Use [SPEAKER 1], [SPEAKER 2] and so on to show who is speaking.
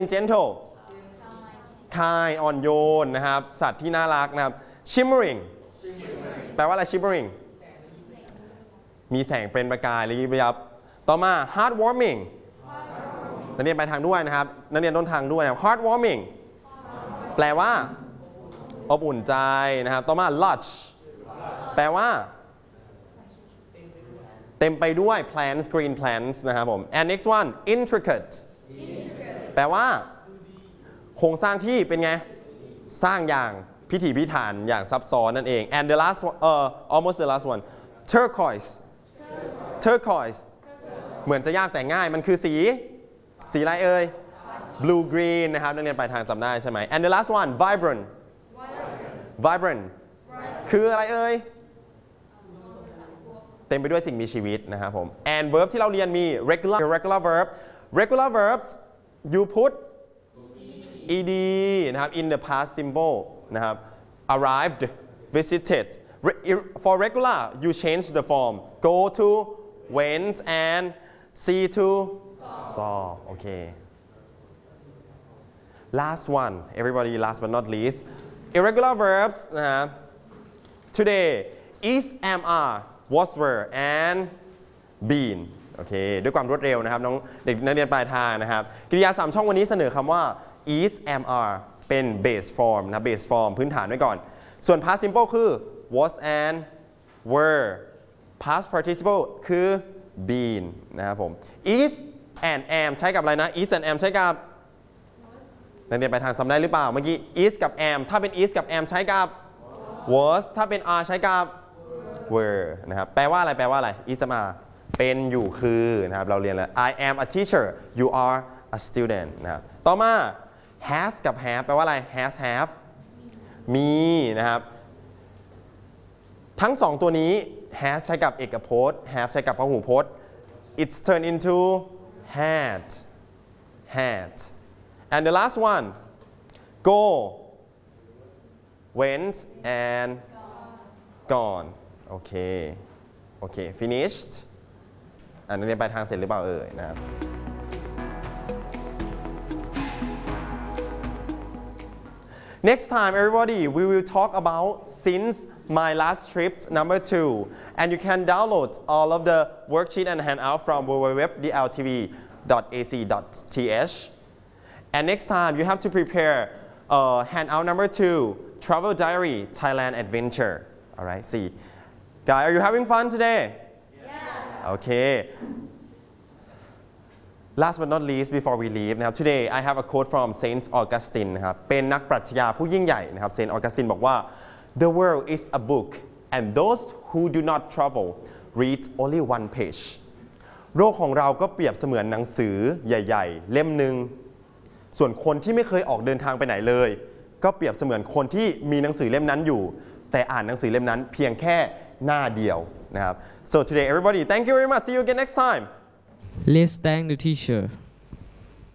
[SPEAKER 1] gentle kind อ่อนโยนนะครับสัตว์ที่น่ารักนะครับ shimmering แปลว่าอะไร shimmering มีแสงเป็นประกายระยิบระยับต่อมา heartwarming นักเรียนไปทางด้วยนะครับนักเรียนต้นทางด้วยนะครับ heartwarming แปลว่าอบอุ่นใจนะครับต่อมา lush แปลว่าเต็มไปด้วย plants green plants นะครับผม and next one intricate แปลว่าโครงสร้างที่เป็นไงสร้างอย่างพิถีพิถันอย่างซับซ้อนนั่นเอง and the last one almost the last one turquoise เหมือนจะยากแต่ง่ายมันคือสีอะไรเอ่ย blue green นะครับนักเรียนไปทางจำได้ใช่ไหม and the last one vibrant คืออะไรเอ่ยเต็มไปด้วยสิ่งมีชีวิตนะครับผม and verb ที่เราเรียนมี regular verbs you put ed นะครับ in the past simple นะครับ arrived visited for regular you change the form go to went and see to saw โอเค last one everybody last but not least irregular verbs นะครับ today is am are was were and been โอเคด้วยความรวดเร็วนะครับน้องเด็กนักเรียนปลายทางนะครับกริยา3ช่องวันนี้เสนอคำว่า is am are เป็น base form นะ base form พื้นฐานไว้ก่อนส่วน past simple คือ was and were past participle คือ been นะครับผม is and am ใช้กับอะไรนะ is and am ใช้กับนักเรียนปลายทางจำได้หรือเปล่าเมื่อกี้ is กับ am ถ้าเป็น is กับ am ใช้กับ was ถ้าเป็น are ใช้กับ were นะครับแปลว่าอะไร is am are เป็นอยู่คือนะครับเราเรียนแล้ว I am a teacher you are a student นะครับต่อมา has กับ have แปลว่าอะไร has have มีนะครับทั้งสองตัวนี้ has ใช้กับเอกพจน์ have ใช้กับพหูพจน์ it's turned into had and the last one go went and gone โอเค finished นักเรียนไปทางเสร็จหรือเปล่าเอ่ยนะครับ Next time everybody we will talk about since my last trip number 2 and you can download all of the worksheet and handout from www.dltv.ac.th and next time you have to prepare handout number 2 travel diary Thailand adventure alright see guys are you having fun today Okay. Last but not least before we leave นะครับ today I have a quote from Saint Augustine นะครับเป็นนักปรัชญาผู้ยิ่งใหญ่นะครับ Saint Augustine บอกว่า The world is a book and those who do not travel read only one page โลกของเราก็เปรียบเสมือนหนังสือใหญ่ๆเล่มหนึ่งส่วนคนที่ไม่เคยออกเดินทางไปไหนเลยก็เปรียบเสมือนคนที่มีหนังสือเล่มนั้นอยู่แต่อ่านหนังสือเล่มนั้นเพียงแค่หน้าเดียวนะครับ so today everybody thank you very much see you again next time
[SPEAKER 2] Let's thank the teacher